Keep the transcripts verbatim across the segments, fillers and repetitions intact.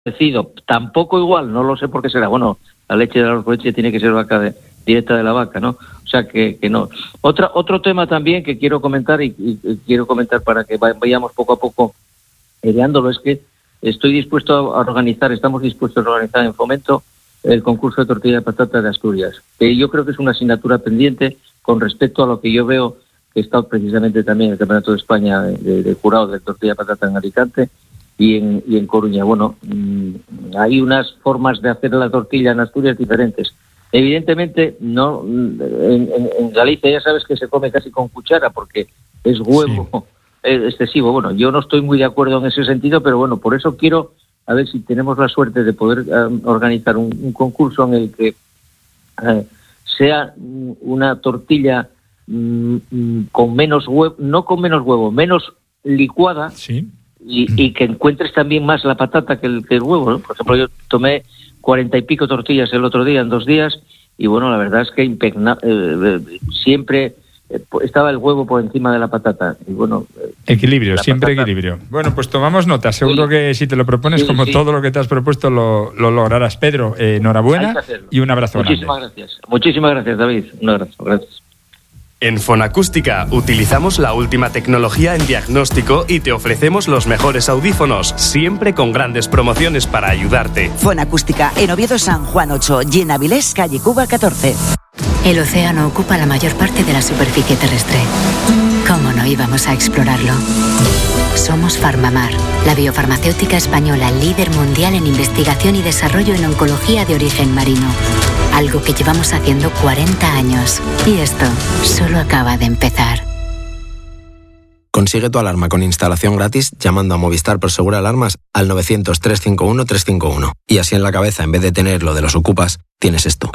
parecido, tampoco igual, no lo sé por qué será. Bueno, la leche de la leche tiene que ser vaca de, directa de la vaca, ¿no? O sea que, que no. Otra, otro tema también que quiero comentar y, y, y quiero comentar para que vayamos poco a poco ideándolo es que estoy dispuesto a organizar, estamos dispuestos a organizar en Fomento el concurso de tortilla de patata de Asturias, que yo creo que es una asignatura pendiente con respecto a lo que yo veo que he estado precisamente también en el Campeonato de España de, de, de jurados de tortilla de patata en Alicante y en, y en Coruña. Bueno, mmm, hay unas formas de hacer la tortilla en Asturias diferentes. Evidentemente, no en, en, en Galicia ya sabes que se come casi con cuchara porque es huevo sí. excesivo. Bueno, yo no estoy muy de acuerdo en ese sentido, pero bueno, por eso quiero a ver si tenemos la suerte de poder um, organizar un, un concurso en el que uh, sea una tortilla um, con menos huevo, no con menos huevo, menos licuada sí. y, y que encuentres también más la patata que el, que el huevo, ¿no? Por ejemplo, yo tomé cuarenta y pico tortillas el otro día en dos días y bueno, la verdad es que impegna, eh, siempre estaba el huevo por encima de la patata y bueno, equilibrio, siempre patata... equilibrio. Bueno, pues tomamos nota, seguro sí. que si te lo propones sí, como sí. todo lo que te has propuesto lo, lo lograrás. Pedro, eh, enhorabuena y un abrazo muchísimas grande. Gracias muchísimas gracias David, un abrazo, gracias. En Fonacústica utilizamos la última tecnología en diagnóstico y te ofrecemos los mejores audífonos, siempre con grandes promociones para ayudarte. Fonacústica en Oviedo San Juan ocho y en Avilés, calle Cuba catorce. El océano ocupa la mayor parte de la superficie terrestre. ¿Cómo no íbamos a explorarlo? Somos Farmamar, la biofarmacéutica española líder mundial en investigación y desarrollo en oncología de origen marino. Algo que llevamos haciendo cuarenta años. Y esto solo acaba de empezar. Consigue tu alarma con instalación gratis llamando a Movistar Prosegur Alarmas al novecientos, trescientos cincuenta y uno, trescientos cincuenta y uno. Y así en la cabeza, en vez de tener lo de los ocupas, tienes esto.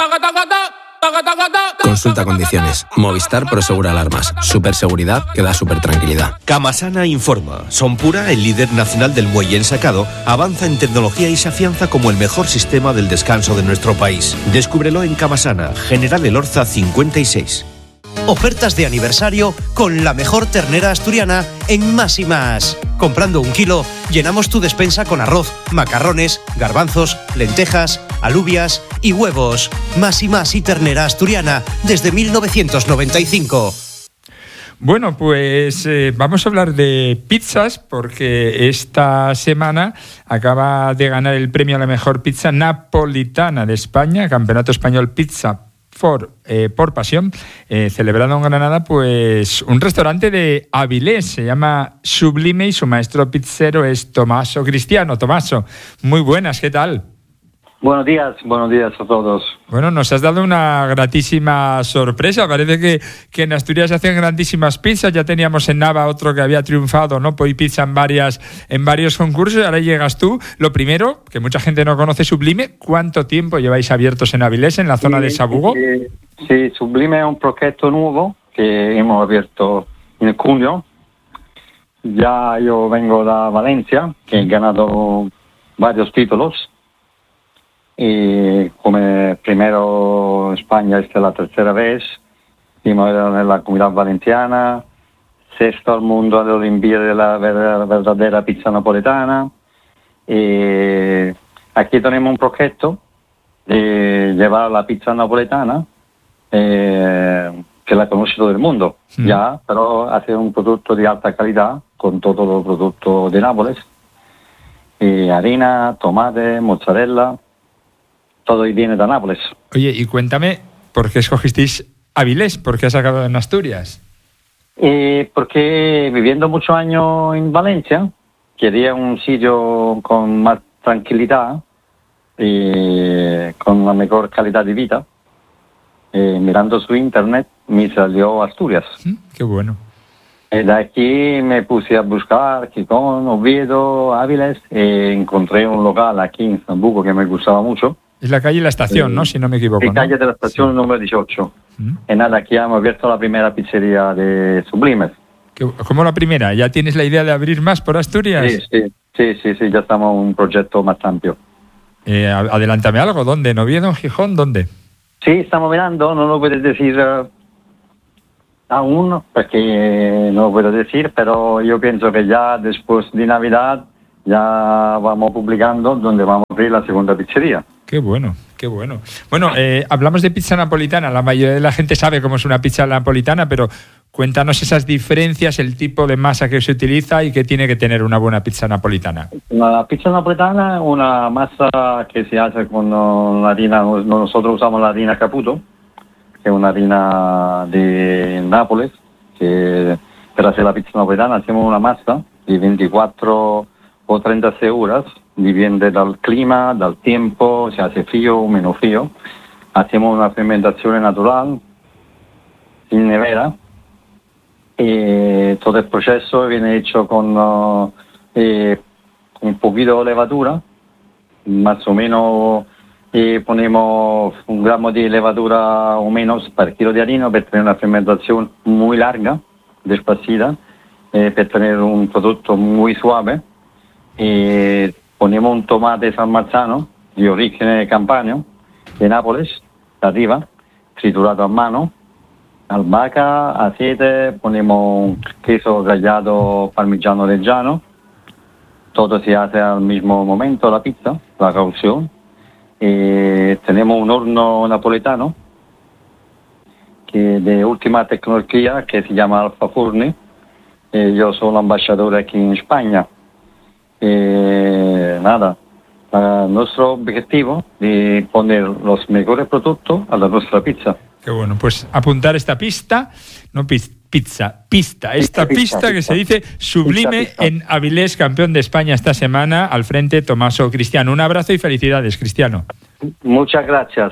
Consulta condiciones. Movistar Prosegur Alarmas. Superseguridad que da super tranquilidad. Camasana informa. Sonpura, el líder nacional del muelle ensacado, avanza en tecnología y se afianza como el mejor sistema del descanso de nuestro país. Descúbrelo en Camasana, General Elorza cincuenta y seis. Ofertas de aniversario con la mejor ternera asturiana en Más y Más. Comprando un kilo, llenamos tu despensa con arroz, macarrones, garbanzos, lentejas, alubias y huevos. Más y Más y ternera asturiana desde mil novecientos noventa y cinco. Bueno, pues eh, vamos a hablar de pizzas porque esta semana acaba de ganar el premio a la mejor pizza napolitana de España, Campeonato Español Pizza For, eh, por Pasión, eh, celebrado en Granada, pues un restaurante de Avilés, se llama Sublime y su maestro pizzero es Tomaso Cristiano. Tomaso, muy buenas, ¿qué tal? Buenos días, buenos días a todos. Bueno, nos has dado una gratísima sorpresa. Parece que, que en Asturias se hacen grandísimas pizzas. Ya teníamos en Nava otro que había triunfado, ¿no? Poi Pizza en varias en varios concursos. Ahora llegas tú. Lo primero, que mucha gente no conoce Sublime, ¿cuánto tiempo lleváis abiertos en Avilés, en la zona sí, de Sabugo? Sí, sí, Sublime es un proyecto nuevo que hemos abierto en junio. Ya yo vengo de Valencia, que he ganado varios títulos. Y como primero España, esta es la tercera vez, primero en la Comunidad Valenciana, sexto al mundo de Olimpiada de la verdadera pizza napoletana. Y aquí tenemos un proyecto de llevar la pizza napoletana, eh, que la conoce todo el mundo, mm. ya, pero hacer un producto de alta calidad con todos los productos de Nápoles, y harina, tomate, mozzarella. Todo viene de Nápoles. Oye, y cuéntame, ¿por qué escogisteis Avilés? ¿Por qué has acabado en Asturias? Eh, porque viviendo muchos años en Valencia, quería un sitio con más tranquilidad y con una mejor calidad de vida. Eh, mirando su internet, me salió Asturias. ¿Mm? Qué bueno. Y de aquí me puse a buscar Gijón, Oviedo, Avilés, y encontré un local aquí en Sambuco que me gustaba mucho. Es la calle La Estación, eh, ¿no? Si no me equivoco. La calle ¿no? de la Estación, sí. Número dieciocho. ¿Mm? Y nada, aquí hemos abierto la primera pizzería de Sublimes. ¿Cómo la primera? ¿Ya tienes la idea de abrir más por Asturias? Sí, sí, sí, sí, sí, ya estamos en un proyecto más amplio. Eh, adelántame algo, ¿dónde? ¿En Oviedo, en Gijón? ¿Dónde? Sí, estamos mirando, no lo puedes decir uh, aún, porque no lo puedo decir, pero yo pienso que ya después de Navidad ya vamos publicando donde vamos a abrir la segunda pizzería. Qué bueno, qué bueno. Bueno, eh, hablamos de pizza napolitana. La mayoría de la gente sabe cómo es una pizza napolitana, pero cuéntanos esas diferencias, el tipo de masa que se utiliza y qué tiene que tener una buena pizza napolitana. La pizza napolitana es una masa que se hace con la harina, nosotros usamos la harina Caputo, que es una harina de Nápoles, que para hacer la pizza napolitana hacemos una masa de veinticuatro o treintasei horas, dipende dal clima, dal tiempo, se hace frío o menos frío. Hacemos una fermentación natural, sin nevera, y todo el proceso viene hecho con uh, eh, un poquito de levadura, más o menos eh, ponemos un gramo de levadura o menos per kilo de harina per tener una fermentación muy larga, despacita, eh, per tener un producto muy suave. Eh, ponemos un tomate San Marzano de origen campano de Nápoles, arriba, triturado a mano, albahaca, aceite, ponemos queso rallado parmigiano reggiano, todo se hace al mismo momento la pizza, la cocción. Eh, tenemos un horno napoletano que de última tecnología que se llama Alfa Forni. Eh, yo soy el embajador aquí en España. Eh, nada, uh, nuestro objetivo es poner los mejores productos a la nuestra pizza. Qué bueno, pues apuntar esta pista, no pizza, pizza, pista, esta pista, pista que pista. Se dice sublime pista, pista. En Avilés, campeón de España esta semana, al frente Tommaso Cristiano. Un abrazo y felicidades, Cristiano. Muchas gracias.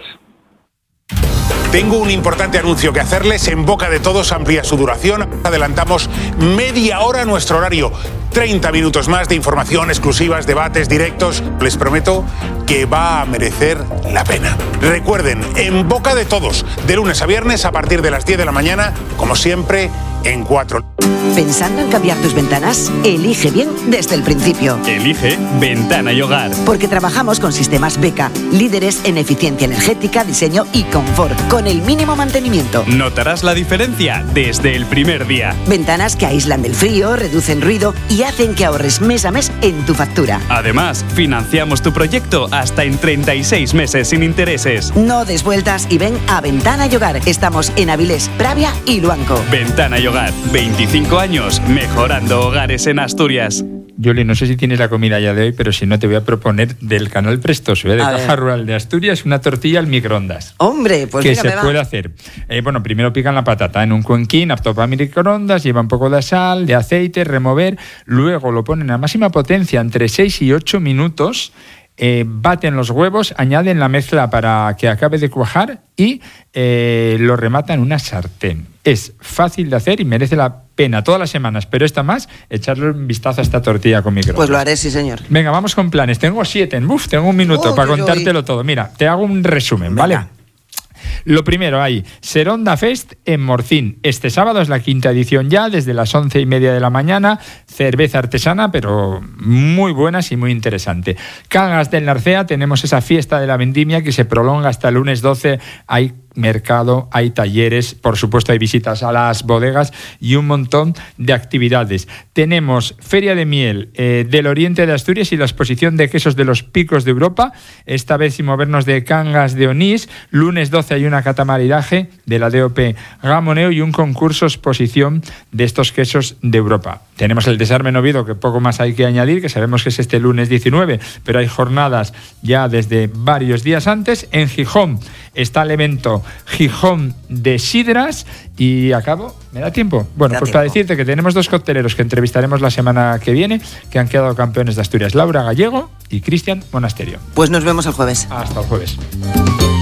Tengo un importante anuncio que hacerles. En boca de todos amplía su duración. Adelantamos media hora nuestro horario. treinta minutos más de información, exclusivas, debates, directos. Les prometo que va a merecer la pena. Recuerden, en boca de todos, de lunes a viernes a partir de las diez de la mañana, como siempre, en cuatro. ¿Pensando en cambiar tus ventanas? Elige bien desde el principio. Elige Ventana y Hogar. Porque trabajamos con sistemas Beka, líderes en eficiencia energética, diseño y confort, con el mínimo mantenimiento. Notarás la diferencia desde el primer día. Ventanas que aíslan del frío, reducen ruido y hacen que ahorres mes a mes en tu factura. Además, financiamos tu proyecto hasta en treinta y seis meses sin intereses. No des vueltas y ven a Ventana y Hogar. Estamos en Avilés, Pravia y Luanco. Ventana y Hogar, veinticinco años mejorando hogares en Asturias. Yoli, no sé si tienes la comida ya de hoy, pero si no te voy a proponer del canal Prestoso, ¿eh? de a Caja ver. Rural de Asturias, una tortilla al microondas. Hombre, pues que mira, se me va. puede hacer. Eh, bueno, primero pican la patata en un cuenquín apto para microondas, lleva un poco de sal, de aceite, remover, luego lo ponen a máxima potencia entre seis y ocho minutos. Eh, baten los huevos, añaden la mezcla para que acabe de cuajar y eh, lo rematan en una sartén. Es fácil de hacer y merece la pena todas las semanas, pero esta más, echarle un vistazo a esta tortilla con microondas. Pues lo haré, sí señor. Venga, vamos con planes. Tengo siete, uf, tengo un minuto oh, para contártelo voy. todo. Mira, te hago un resumen, ¿vale? Venga. Lo primero, hay Seronda Fest en Morcín. Este sábado es la quinta edición ya, desde las once y media de la mañana. Cerveza artesana, pero muy buenas y muy interesante. Cangas del Narcea, tenemos esa fiesta de la vendimia que se prolonga hasta el lunes doce. Hay mercado, hay talleres, por supuesto hay visitas a las bodegas y un montón de actividades. Tenemos Feria de Miel eh, del Oriente de Asturias y la exposición de quesos de los picos de Europa, esta vez sin movernos de Cangas de Onís. Lunes doce hay una catamaridaje de la D O P Gamoneo y un concurso exposición de estos quesos de Europa. Tenemos el desarme en Oviedo, que poco más hay que añadir, que sabemos que es este lunes diecinueve, pero hay jornadas ya desde varios días antes. En Gijón está el evento Gijón de Sidras y acabo, ¿me da tiempo? Bueno, da pues tiempo. Para decirte que tenemos dos cocteleros que entrevistaremos la semana que viene, que han quedado campeones de Asturias, Laura Gallego y Cristian Monasterio. Pues nos vemos el jueves. Hasta el jueves.